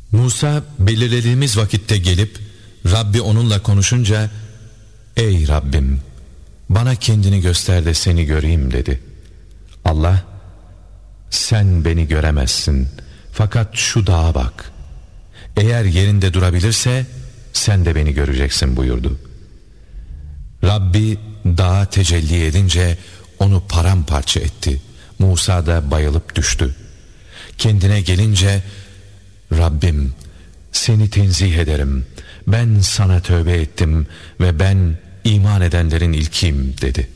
Musa belirlediğimiz vakitte gelip Rabbi onunla konuşunca "Ey Rabbim, bana kendini göster de seni göreyim" dedi. Allah, "Sen beni göremezsin, fakat şu dağa bak. Eğer yerinde durabilirse sen de beni göreceksin" buyurdu. Rabbi dağa tecelli edince onu paramparça etti. Musa da bayılıp düştü. Kendine gelince "Rabbim, seni tenzih ederim. Ben sana tövbe ettim ve ben iman edenlerin ilkiyim" dedi.